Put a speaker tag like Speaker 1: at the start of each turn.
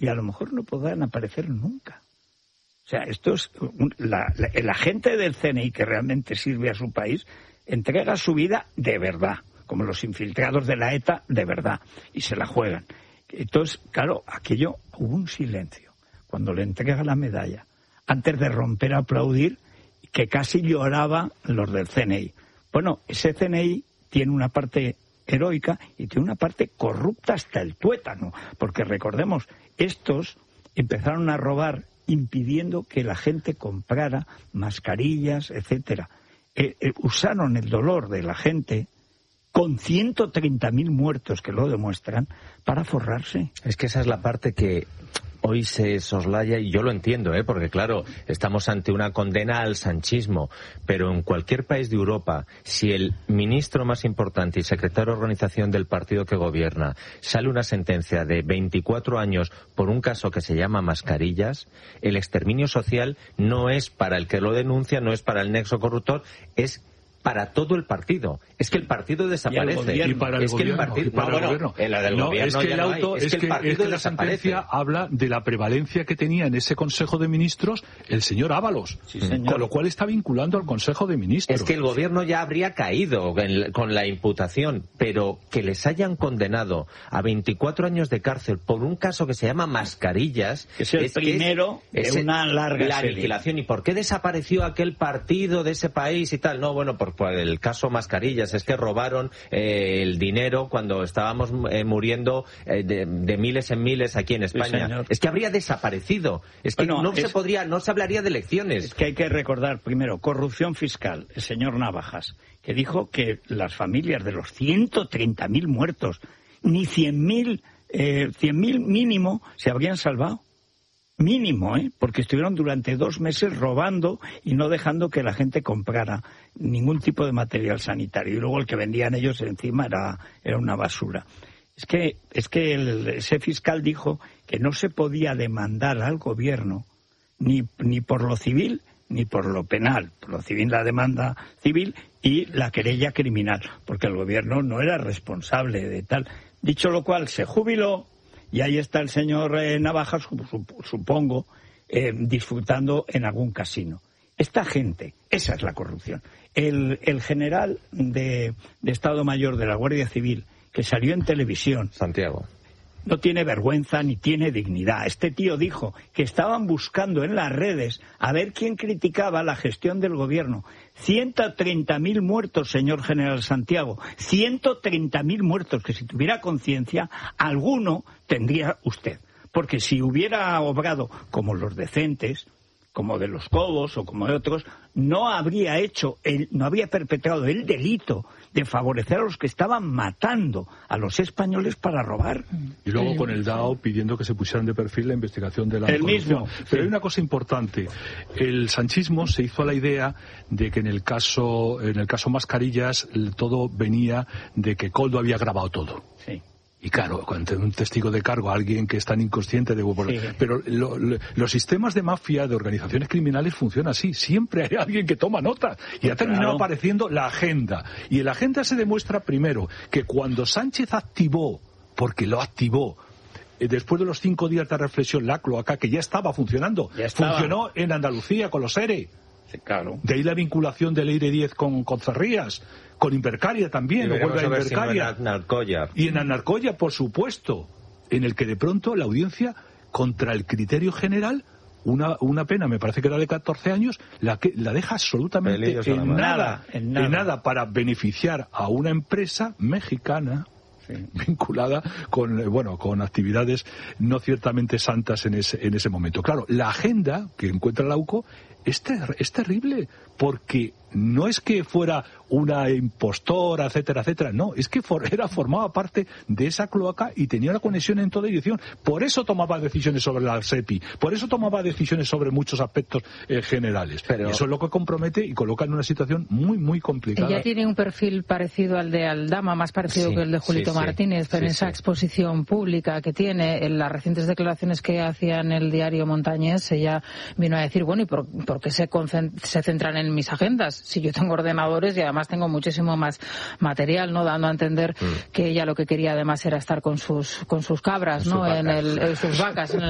Speaker 1: y a lo mejor no podrán aparecer nunca. O sea, esto es el agente del CNI que realmente sirve a su país entrega su vida de verdad, como los infiltrados de la ETA de verdad, y se la juegan. Entonces, claro, aquello hubo un silencio. Cuando le entrega la medalla, antes de romper a aplaudir, que casi lloraban los del CNI. Bueno, ese CNI tiene una parte heroica y tiene una parte corrupta hasta el tuétano, porque recordemos, estos empezaron a robar impidiendo que la gente comprara mascarillas, etcétera. Usaron el dolor de la gente con 130.000 muertos que lo demuestran para forrarse.
Speaker 2: Es que esa es la parte que hoy se soslaya, y yo lo entiendo, porque claro, estamos ante una condena al sanchismo, pero en cualquier país de Europa, si el ministro más importante y secretario de organización del partido que gobierna sale una sentencia de 24 años por un caso que se llama mascarillas, el exterminio social no es para el que lo denuncia, no es para el nexo corruptor, es para todo el partido. Es que el partido desaparece.
Speaker 3: Y para el gobierno. Es que la sentencia habla de la prevalencia que tenía en ese Consejo de Ministros el señor Ábalos.
Speaker 1: Sí, señor.
Speaker 3: Con lo cual está vinculando al Consejo de Ministros.
Speaker 2: Es que el gobierno ya habría caído con la imputación, pero que les hayan condenado a 24 años de cárcel por un caso que se llama mascarillas,
Speaker 1: que es el primero de una larga
Speaker 2: la
Speaker 1: serie.
Speaker 2: aniquilación. ¿Y por qué desapareció aquel partido de ese país y tal? No, bueno, por el caso mascarillas, es que robaron el dinero cuando estábamos muriendo de miles en miles aquí en España.
Speaker 1: Sí,
Speaker 2: es que habría desaparecido. Es que no se hablaría de elecciones.
Speaker 1: Es que hay que recordar primero, corrupción fiscal, el señor Navajas, que dijo que las familias de los 130.000 muertos, ni 100.000 mínimo se habrían salvado. Mínimo, porque estuvieron durante 2 meses robando y no dejando que la gente comprara ningún tipo de material sanitario. Y luego el que vendían ellos encima era una basura. Es que ese fiscal dijo que no se podía demandar al gobierno ni por lo civil ni por lo penal. Por lo civil la demanda civil y la querella criminal, porque el gobierno no era responsable de tal. Dicho lo cual, se jubiló. Y ahí está el señor Navajas, supongo, disfrutando en algún casino. Esta gente, esa es la corrupción. El general de Estado Mayor de la Guardia Civil, que salió en televisión,
Speaker 2: Santiago,
Speaker 1: no tiene vergüenza ni tiene dignidad. Este tío dijo que estaban buscando en las redes a ver quién criticaba la gestión del gobierno. 130.000 muertos, señor general Santiago. 130.000 muertos, que si tuviera conciencia, alguno tendría usted. Porque si hubiera obrado como los decentes, como de los Cobos o como de otros, no habría perpetrado el delito de favorecer a los que estaban matando a los españoles para robar.
Speaker 3: Y luego con el DAO pidiendo que se pusieran de perfil la investigación de la
Speaker 1: corrupción.
Speaker 3: Mismo. Pero hay una cosa importante. El sanchismo se hizo a la idea de que en el caso Mascarillas todo venía de que Koldo había grabado todo.
Speaker 1: Sí.
Speaker 3: Y claro, cuando un testigo de cargo, alguien que es tan inconsciente de... Sí. Pero los sistemas de mafia, de organizaciones criminales funcionan así. Siempre hay alguien que toma nota. Y ha terminado apareciendo la agenda. Y en la agenda se demuestra primero que cuando Sánchez activó, porque lo activó, después de los 5 días de reflexión, la cloaca, que ya estaba funcionando, funcionó en Andalucía con los ERE.
Speaker 1: Sí, claro.
Speaker 3: De ahí la vinculación del EIRE 10 con Cerrías. Con Invercaria también,
Speaker 2: lo vuelve a Invercaria.
Speaker 3: Y en Anarcoya, por supuesto, en el que de pronto la audiencia, contra el criterio general, una pena, me parece que era de 14 años, la deja absolutamente en nada para beneficiar a una empresa mexicana vinculada con actividades no ciertamente santas en ese momento. Claro, la agenda que encuentra la UCO es terrible, porque no es que fuera una impostora, etcétera, etcétera, no, es que formaba parte de esa cloaca y tenía una conexión en toda dirección. Por eso tomaba decisiones sobre la SEPI, por eso tomaba decisiones sobre muchos aspectos generales. Pero eso es lo que compromete y coloca en una situación muy, muy complicada.
Speaker 4: Ella tiene un perfil parecido al de Aldama, más parecido que el de Julito Martínez, pero en esa exposición pública que tiene, en las recientes declaraciones que hacía en el diario Montañés, ella vino a decir, bueno, ¿y por qué se centran en mis agendas? Si yo tengo ordenadores y además tengo muchísimo más material, ¿no? Dando a entender que ella lo que quería además era estar con sus cabras, ¿no? Sus vacas.